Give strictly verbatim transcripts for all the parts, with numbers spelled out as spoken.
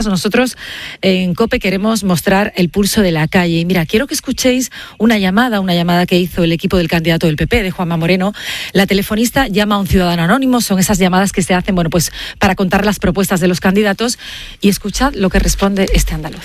decíamos, nosotros en COPE queremos mostrar el pulso de la calle. Y mira, quiero que escuchéis una llamada, una llamada que hizo el equipo del candidato del P P, de Juanma Moreno. La telefonista llama a un ciudadano anónimo, son esas llamadas que se hacen, bueno, pues para contar las propuestas de los candidatos, y escuchad lo que responde este andaluz.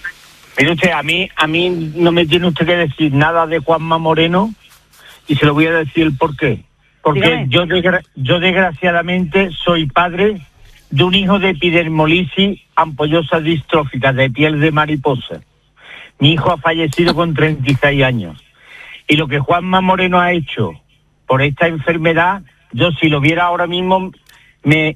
Mire usted, a mí, a mí no me tiene usted que decir nada de Juanma Moreno, y se lo voy a decir el por qué. Porque yo, desgra- yo desgraciadamente soy padre de un hijo de epidermolisis ampollosa distrófica de piel de mariposa. Mi hijo ha fallecido con treinta y seis años. Y lo que Juanma Moreno ha hecho por esta enfermedad, yo si lo viera ahora mismo, me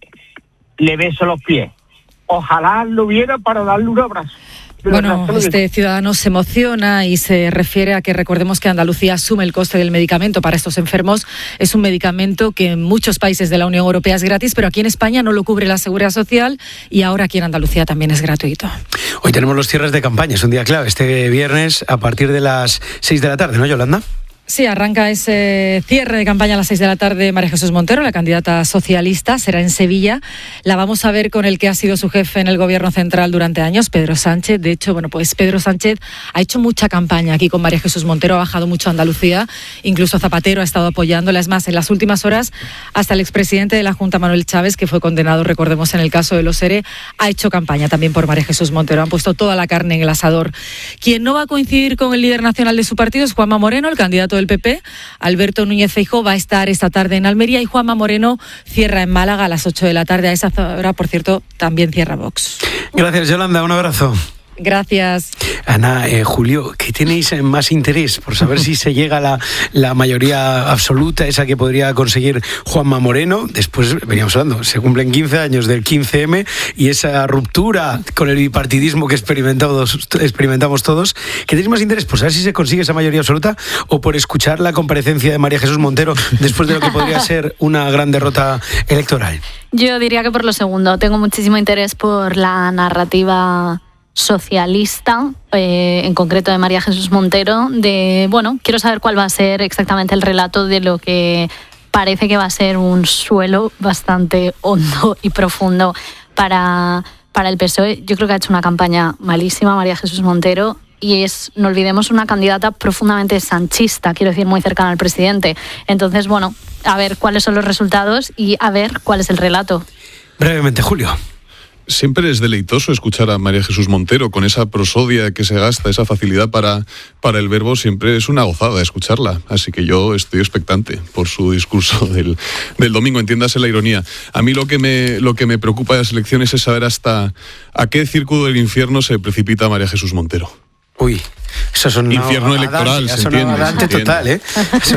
le beso los pies. Ojalá lo viera para darle un abrazo. Bueno, este ciudadano se emociona y se refiere a que recordemos que Andalucía asume el coste del medicamento para estos enfermos. Es un medicamento que en muchos países de la Unión Europea es gratis, pero aquí en España no lo cubre la Seguridad Social y ahora aquí en Andalucía también es gratuito. Hoy tenemos los cierres de campaña, es un día clave, este viernes a partir de las seis de la tarde, ¿no, Yolanda? Sí, arranca ese cierre de campaña a las seis de la tarde. María Jesús Montero, la candidata socialista, será en Sevilla. La vamos a ver con el que ha sido su jefe en el gobierno central durante años, Pedro Sánchez. De hecho, bueno, pues Pedro Sánchez ha hecho mucha campaña aquí con María Jesús Montero, ha bajado mucho a Andalucía, incluso Zapatero ha estado apoyándola. Es más, en las últimas horas, hasta el expresidente de la Junta, Manuel Chávez, que fue condenado, recordemos, en el caso de los ERE, ha hecho campaña también por María Jesús Montero. Han puesto toda la carne en el asador. Quien no va a coincidir con el líder nacional de su partido es Juanma Moreno, el candidato del P P. Alberto Núñez Feijóo va a estar esta tarde en Almería y Juanma Moreno cierra en Málaga a las ocho de la tarde. A esa hora, por cierto, también cierra Vox. Gracias, Yolanda. Un abrazo. Gracias. Ana, eh, Julio, ¿qué tenéis más interés por saber si se llega a la, la mayoría absoluta, esa que podría conseguir Juanma Moreno? Después, veníamos hablando, se cumplen quince años del quince eme y esa ruptura con el bipartidismo que experimentamos, experimentamos todos. ¿Qué tenéis más interés por saber si se consigue esa mayoría absoluta o por escuchar la comparecencia de María Jesús Montero después de lo que podría ser una gran derrota electoral? Yo diría que por lo segundo. Tengo muchísimo interés por la narrativa socialista, eh, en concreto de María Jesús Montero, de, bueno, quiero saber cuál va a ser exactamente el relato de lo que parece que va a ser un suelo bastante hondo y profundo para, para el P S O E. Yo creo que ha hecho una campaña malísima María Jesús Montero y es, no olvidemos, una candidata profundamente sanchista, quiero decir, muy cercana al presidente. Entonces, bueno, a ver cuáles son los resultados y a ver cuál es el relato. Brevemente, Julio. Siempre es deleitoso escuchar a María Jesús Montero con esa prosodia que se gasta, esa facilidad para, para el verbo, siempre es una gozada escucharla. Así que yo estoy expectante por su discurso del, del domingo, entiéndase la ironía. A mí lo que me, lo que me preocupa de las elecciones es saber hasta a qué círculo del infierno se precipita María Jesús Montero. Uy, eso es un infierno electoral, se entiende. Total, ¿eh?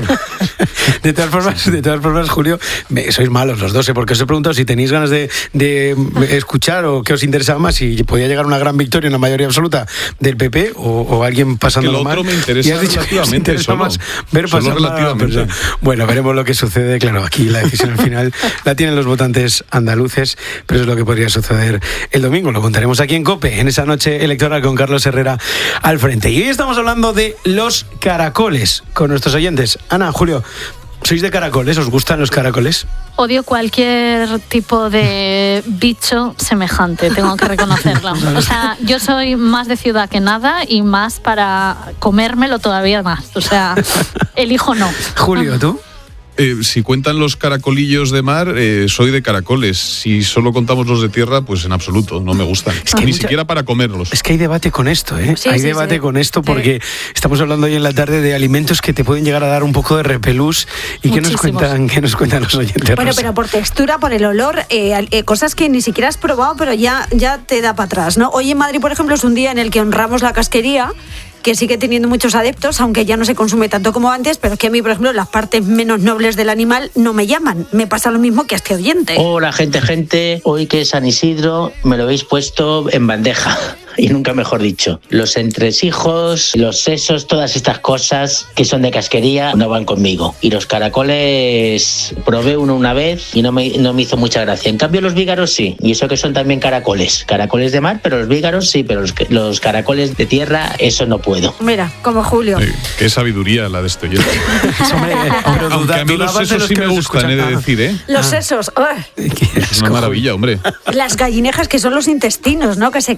No... De todas formas, de todas formas, Julio, me, sois malos los dos, ¿eh? Porque os he preguntado si tenéis ganas de, de escuchar o qué os interesaba más, si podía llegar una gran victoria, una mayoría absoluta del P P o, o alguien pasándolo mal. Es que el otro me interesa, y has dicho relativamente, que interesa solo, más ver pasar relativamente. Mal. Bueno, veremos lo que sucede. Claro, aquí la decisión al final la tienen los votantes andaluces, pero es lo que podría suceder el domingo. Lo contaremos aquí en COPE, en esa noche electoral con Carlos Herrera al frente. Y hoy estamos hablando de los caracoles con nuestros oyentes. Ana, Julio, ¿sois de caracoles? ¿Os gustan los caracoles? Odio cualquier tipo de bicho semejante, tengo que reconocerlo. O sea, yo soy más de ciudad que nada y más para comérmelo todavía más. O sea, elijo no. Julio, ¿tú? Eh, si cuentan los caracolillos de mar, eh, soy de caracoles. Si solo contamos los de tierra, pues en absoluto, no me gustan. Es que Ni mucha... siquiera para comerlos. Es que hay debate con esto, ¿eh? Sí, hay sí, debate sí. con esto porque sí. Estamos hablando hoy en la tarde de alimentos que te pueden llegar a dar un poco de repelús. ¿Y qué nos cuentan, qué nos cuentan los oyentes? Bueno, Rosa? Pero por textura, por el olor, eh, eh, cosas que ni siquiera has probado, pero ya, ya te da para atrás, ¿no? Hoy en Madrid, por ejemplo, es un día en el que honramos la casquería, que sigue teniendo muchos adeptos, aunque ya no se consume tanto como antes, pero es que a mí, por ejemplo, las partes menos nobles del animal no me llaman. Me pasa lo mismo que a este oyente. Hola, gente, gente. Hoy que es San Isidro, me lo habéis puesto en bandeja. Y nunca mejor dicho. Los entresijos, los sesos, todas estas cosas que son de casquería no van conmigo. Y los caracoles probé uno una vez y no me, no me hizo mucha gracia. En cambio los vígaros sí. Y eso que son también caracoles. Caracoles de mar, pero los vígaros sí. Pero los, los caracoles de tierra, eso no puedo. Mira, como Julio. Eh, qué sabiduría la de este oyente. Hombre, pero aunque a mí los sesos sí me gustan, he de decir, ¿eh? Los sesos. Oh. Es una maravilla, hombre. Las gallinejas, que son los intestinos, ¿no? Que se